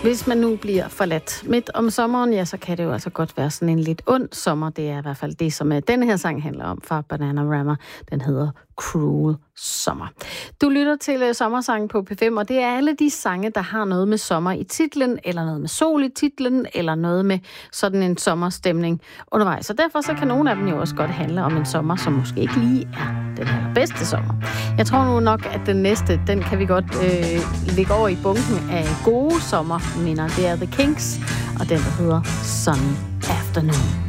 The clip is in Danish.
Hvis man nu bliver forladt midt om sommeren, ja, så kan det jo altså godt være sådan en lidt ond sommer. Det er i hvert fald det, som denne her sang handler om fra Bananarama. Den hedder Cruel Summer. Du lytter til Sommersang på P5, og det er alle de sange, der har noget med sommer i titlen, eller noget med sol i titlen, eller noget med sådan en sommerstemning undervejs. Og derfor så kan nogle af dem jo også godt handle om en sommer, som måske ikke lige er den bedste sommer. Jeg tror nu nok, at den næste, den kan vi godt lægge over i bunken af gode sommerminder. Det er The Kinks, og den der hedder Sunny Afternoon.